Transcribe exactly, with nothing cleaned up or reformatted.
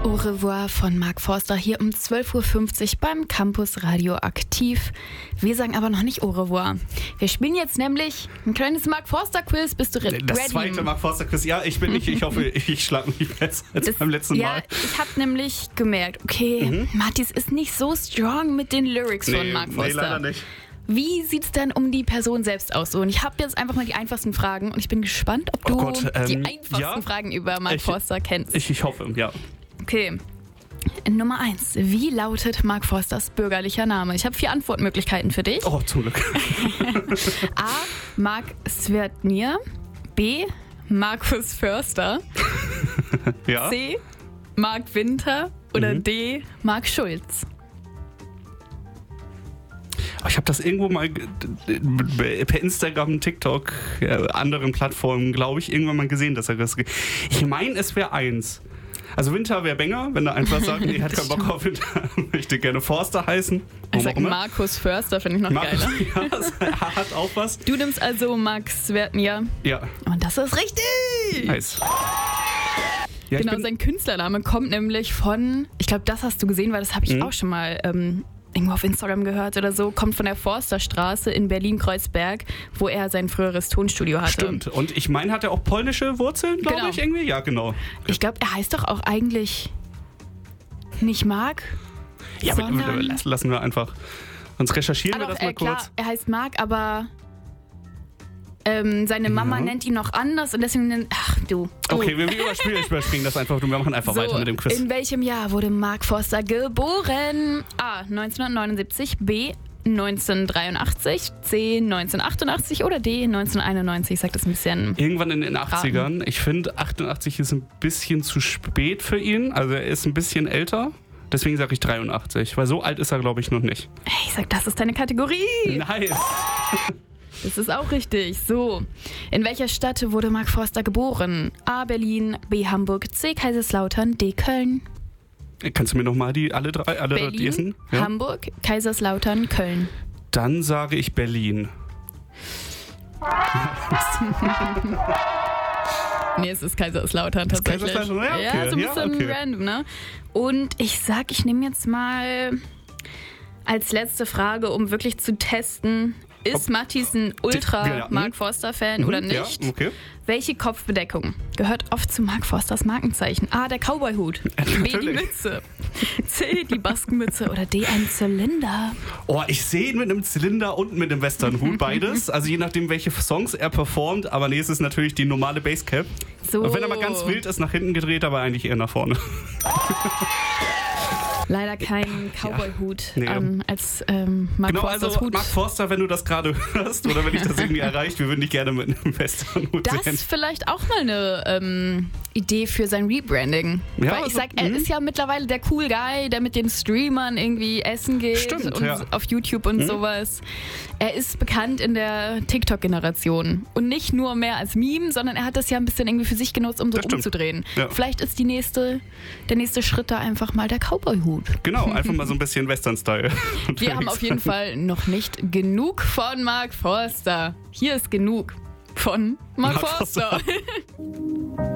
Au revoir von Mark Forster hier um zwölf Uhr fünfzig beim Campus Radioaktiv. Wir sagen aber noch nicht Au revoir. Wir spielen jetzt nämlich ein kleines Mark Forster Quiz. Bist du re- ready? Das zweite Mark Forster Quiz. Ja, ich bin nicht. Ich hoffe, ich schlage mich besser als Das, beim letzten ja, Mal. Ja, ich habe nämlich gemerkt, okay, mhm. Mathis ist nicht so strong mit den Lyrics nee, von Mark Forster. Nee, leider nicht. Wie sieht's denn um die Person selbst aus? So, und ich habe jetzt einfach mal die einfachsten Fragen und ich bin gespannt, ob du oh Gott, ähm, die einfachsten ja, Fragen über Mark ich, Forster kennst. Ich, ich hoffe, ja. Okay. Nummer eins. Wie lautet Mark Forsters bürgerlicher Name? Ich habe vier Antwortmöglichkeiten für dich. Oh, zum Glück. A. Mark Svertnir. B. Markus Förster. Ja. C. Mark Winter. Oder mhm. D. Mark Schulz. Ich habe das irgendwo mal per Instagram, TikTok, anderen Plattformen, glaube ich, irgendwann mal gesehen, dass er das. Ich meine, es wäre eins. Also Winter wäre Banger, wenn er einfach sagt, ich hat keinen Bock auf Winter, möchte gerne Forster heißen. Ich sag Markus Förster, finde ich noch Markus, geiler. Ja, das hat auch was. Du nimmst also Max Svertnir. Ja. Und das ist richtig! Nice. Ja, genau, sein Künstlername kommt nämlich von, ich glaube, das hast du gesehen, weil das habe ich mhm. auch schon mal ähm, irgendwo auf Instagram gehört oder so, kommt von der Forsterstraße in Berlin-Kreuzberg, wo er sein früheres Tonstudio hatte. Stimmt. Und ich meine, hat er auch polnische Wurzeln, glaube genau. ich, irgendwie? Ja, genau. Ich glaube, er heißt doch auch eigentlich nicht Mark, ja, sondern... aber lassen wir einfach. Sonst recherchieren ah, wir doch, das mal äh, klar, kurz. Er heißt Mark, aber... Ähm, seine Mama ja. nennt ihn noch anders und deswegen nennt... Ach, du. du. Okay, wir überspringen, überspringen das einfach. Wir machen einfach so, weiter mit dem Quiz. In welchem Jahr wurde Mark Forster geboren? A. neunzehnhundertneunundsiebzig, B. neunzehnhundertdreiundachtzig, C. neunzehnhundertachtundachtzig oder D. neunzehnhunderteinundneunzig. Ich sag das ein bisschen... Irgendwann in den achtzigern. Raten. Ich finde, achtundachtzig ist ein bisschen zu spät für ihn. Also er ist ein bisschen älter. Deswegen sage ich dreiundachtzig. Weil so alt ist er, glaube ich, noch nicht. Hey, ich sag, das ist deine Kategorie. Nice. Das ist auch richtig. So, in welcher Stadt wurde Mark Forster geboren? A. Berlin, B. Hamburg, C. Kaiserslautern, D. Köln. Kannst du mir nochmal die alle drei, alle Berlin, lesen? Ja. Hamburg, Kaiserslautern, Köln. Dann sage ich Berlin. Nee, es ist Kaiserslautern tatsächlich. Kaiserslautern? Ja, okay. Ja, so ein bisschen ja, okay. random, ne? Und ich sag, ich nehme jetzt mal als letzte Frage, um wirklich zu testen, ist Mathis ein Ultra-Mark Forster-Fan mhm. oder nicht? Ja, okay. Welche Kopfbedeckung gehört oft zu Mark Forsters Markenzeichen? A. Der Cowboy-Hut, B. die Mütze, C. die Baskenmütze oder D. ein Zylinder? Oh, ich sehe ihn mit einem Zylinder und mit einem Westernhut, beides. Also je nachdem, welche Songs er performt. Aber nee, es ist natürlich die normale Basecap. So. Und wenn er mal ganz wild ist, nach hinten gedreht, aber eigentlich eher nach vorne. Leider kein Cowboy-Hut ja. nee. ähm, als ähm, Mark genau, Forsters also Hut. Mark Forster, wenn du das gerade hörst oder wenn ich das irgendwie erreicht, wir würden dich gerne mit einem Westernhut das sehen. Das ist vielleicht auch mal eine ähm, Idee für sein Rebranding. Ja, Weil ich also, sag, er mh. ist ja mittlerweile der cool Guy, der mit den Streamern irgendwie essen geht Stimmt, und ja. auf YouTube und mhm. sowas. Er ist bekannt in der TikTok-Generation. Und nicht nur mehr als Meme, sondern er hat das ja ein bisschen irgendwie für sich genutzt, um so das umzudrehen. Ja. Vielleicht ist die nächste, der nächste Schritt da einfach mal der Cowboy-Hut. Genau, einfach mal so ein bisschen Western-Style. Wir haben auf jeden Fall noch nicht genug von Mark Forster. Hier ist genug von Mark, Mark Forster.